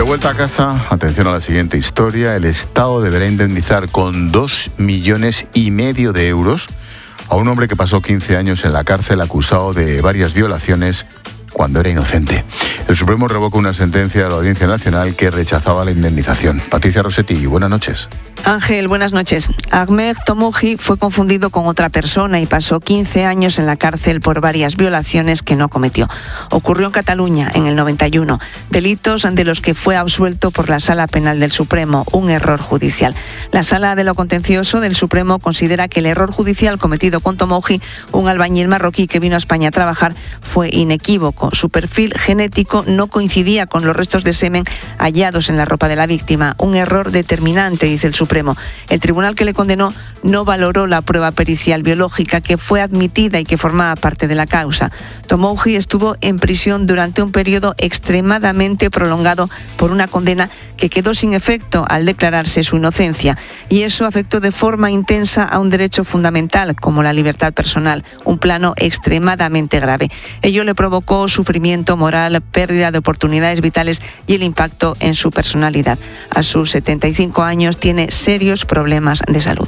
vuelta a casa, atención a la siguiente historia. El Estado deberá indemnizar con 2,5 millones de euros a un hombre que pasó 15 años en la cárcel acusado de varias violaciones cuando era inocente. El Supremo revoca una sentencia de la Audiencia Nacional que rechazaba la indemnización. Patricia Rossetti, buenas noches. Ángel, buenas noches. Ahmed Tomoji fue confundido con otra persona y pasó 15 años en la cárcel por varias violaciones que no cometió. Ocurrió en Cataluña en el 91. Delitos de los que fue absuelto por la Sala Penal del Supremo, un error judicial. La Sala de lo Contencioso del Supremo considera que el error judicial cometido con Tomoji, un albañil marroquí que vino a España a trabajar, fue inequívoco. Su perfil genético no coincidía con los restos de semen hallados en la ropa de la víctima. Un error determinante, dice el Supremo. El tribunal que le condenó no valoró la prueba pericial biológica que fue admitida y que formaba parte de la causa. Tomoji estuvo en prisión durante un periodo extremadamente prolongado por una condena que quedó sin efecto al declararse su inocencia. Y eso afectó de forma intensa a un derecho fundamental como la libertad personal, un plano extremadamente grave. Ello le provocó sufrimiento moral, pérdida de oportunidades vitales y el impacto en su personalidad. A sus 75 años tiene serios problemas de salud.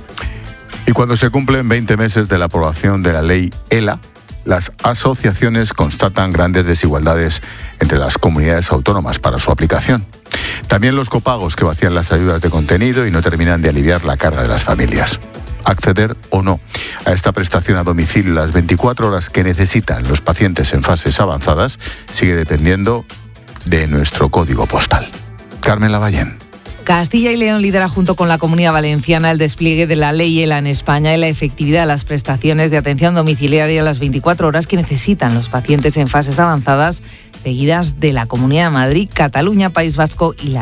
Y cuando se cumplen 20 meses de la aprobación de la ley ELA, las asociaciones constatan grandes desigualdades entre las comunidades autónomas para su aplicación. También los copagos que vacían las ayudas de contenido y no terminan de aliviar la carga de las familias. Acceder o no a esta prestación a domicilio las 24 horas que necesitan los pacientes en fases avanzadas sigue dependiendo de nuestro código postal. Carmen Lavallén. Castilla y León lidera junto con la Comunidad Valenciana el despliegue de la ley ELA en España y la efectividad de las prestaciones de atención domiciliaria a las 24 horas que necesitan los pacientes en fases avanzadas, seguidas de la Comunidad de Madrid, Cataluña, País Vasco y la